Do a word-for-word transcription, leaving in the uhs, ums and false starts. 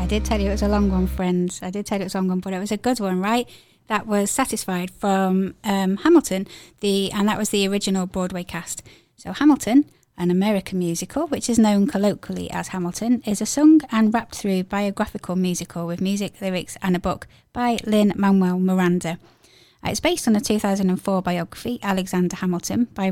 I did tell you it was a long one, friends. I did tell you it was a long one, but it was a good one, right? That was Satisfied from um, Hamilton, the and that was the original Broadway cast. So Hamilton, an American musical, which is known colloquially as Hamilton, is a sung and rapped through biographical musical with music, lyrics and a book by Lin-Manuel Miranda. It's based on a two thousand four biography, Alexander Hamilton, by